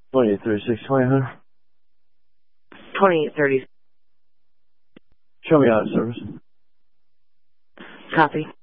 2836 $2,800. 2830. Show me out of service. Copy.